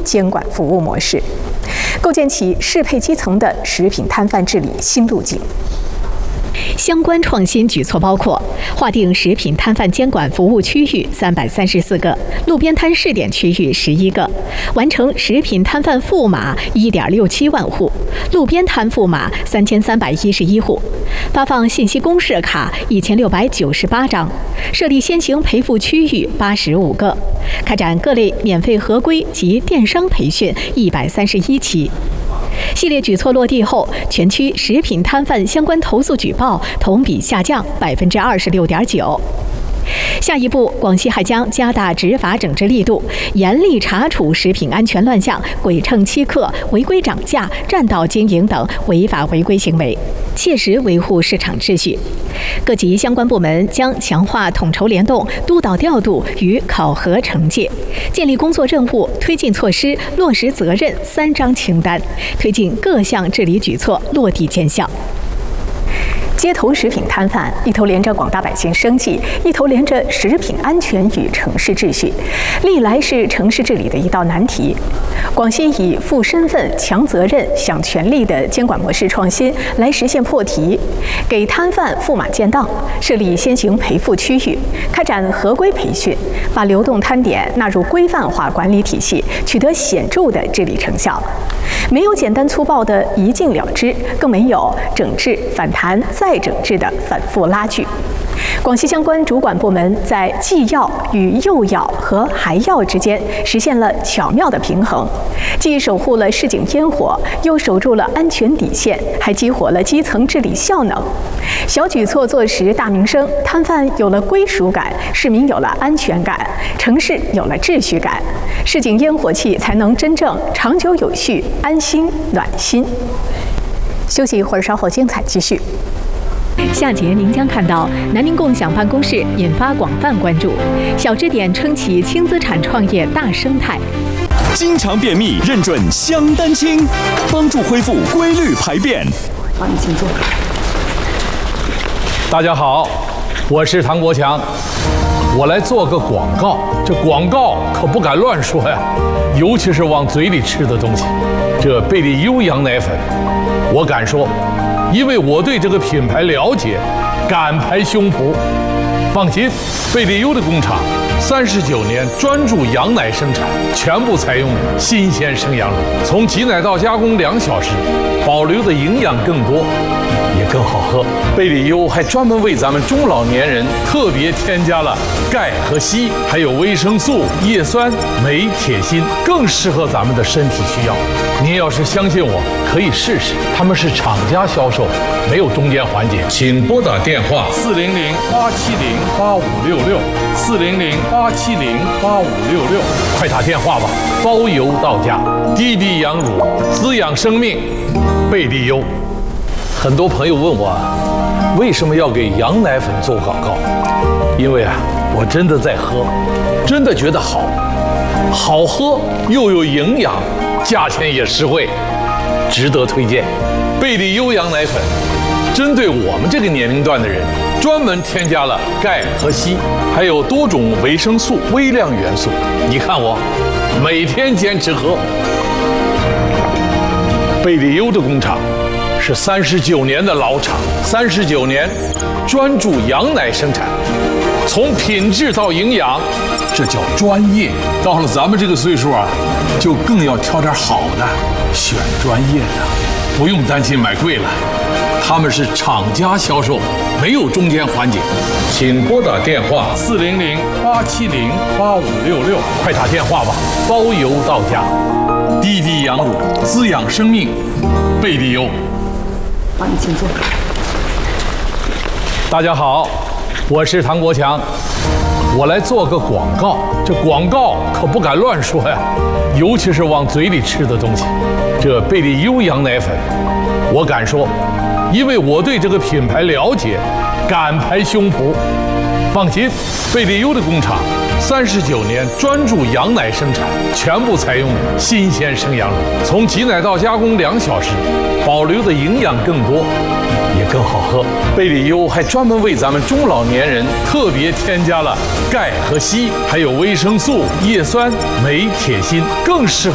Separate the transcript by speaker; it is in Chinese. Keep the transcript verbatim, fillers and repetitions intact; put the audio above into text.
Speaker 1: 监管服务模式，构建起适配基层的食品摊贩治理新路径。相关创新举措包括划定食品摊贩监管服务区域三百三十四个，路边摊试点区域十一个，完成食品摊贩赋码一点六七万户，路边摊赋码三千三百一十一户，发放信息公示卡一千六百九十八张，设立先行赔付区域八十五个，开展各类免费合规及电商培训一百三十一期。系列举措落地后，全区食品摊贩相关投诉举报同比下降百分之二十六点九。下一步，广西还将加大执法整治力度，严厉查处食品安全乱象、鬼秤欺客、违规涨价、占道经营等违法违规行为，切实维护市场秩序。各级相关部门将强化统筹联动、督导调度与考核惩戒，建立工作任务、推进措施、落实责任三张清单，推进各项治理举措落地见效。街头食品摊贩一头连着广大百姓生计，一头连着食品安全与城市秩序，历来是城市治理的一道难题。广西以负身份、强责任、享权利的监管模式创新来实现破题，给摊贩赋码建档，设立先行赔付区域，开展合规培训，把流动摊点纳入规范化管理体系，取得显著的治理成效。没有简单粗暴的一镜了之，更没有整治、反弹、再整治的反复拉锯。广西相关主管部门在既要与又要和还要之间实现了巧妙的平衡，既守护了市井烟火，又守住了安全底线，还激活了基层治理效能。小举措做实大名声，摊贩有了归属感，市民有了安全感，城市有了秩序感，市井烟火气才能真正长久有序、安心暖心。休息一会儿，稍后精彩继续。下节您将看到南宁共享办公室引发广泛关注，小支点撑起轻资产创业大生态。
Speaker 2: 经常便秘认准香丹清，帮助恢复规律排便。
Speaker 3: 好，你请坐。
Speaker 4: 大家好，我是唐国强，我来做个广告。这广告可不敢乱说呀，尤其是往嘴里吃的东西。这贝利优羊奶粉，我敢说。因为我对这个品牌了解，敢拍胸脯。放心，贝利优的工厂三十九年专注羊奶生产，全部采用新鲜生羊乳，从挤奶到加工两小时，保留的营养更多，也更好喝。贝利优还专门为咱们中老年人特别添加了钙和硒，还有维生素、叶酸、镁、铁、锌，更适合咱们的身体需要。您要是相信我，可以试试。他们是厂家销售，没有中间环节。请拨打电话四零零八七零八五六六四零零八七零八五六六，快打电话吧，包邮到家。滴滴羊乳，滋养生命，贝利优。很多朋友问我，为什么要给羊奶粉做广告？因为啊，我真的在喝，真的觉得好，好喝又有营养，价钱也实惠，值得推荐。贝利优羊奶粉针对我们这个年龄段的人，专门添加了钙和硒，还有多种维生素、微量元素。你看我每天坚持喝。贝利优的工厂是三十九年的老厂，三十九年专注羊奶生产，从品质到营养，这叫专业。到了咱们这个岁数啊，就更要挑点好的，选专业的，不用担心买贵了。他们是厂家销售，没有中间环节。请拨打电话四零零八七零八五六六，快打电话吧，包邮到家。滴滴羊乳，滋养生命，贝利优。
Speaker 3: 好，你请坐。
Speaker 4: 大家好，我是唐国强，我来做个广告。这广告可不敢乱说呀，尤其是往嘴里吃的东西。这贝利优羊奶粉，我敢说，因为我对这个品牌了解，敢拍胸脯。放心，贝利优的工厂三十九年专注羊奶生产，全部采用新鲜生羊乳，从挤奶到加工两小时，保留的营养更多，也更好喝。贝利优还专门为咱们中老年人特别添加了钙和硒，还有维生素、叶酸、镁、铁、锌，更适合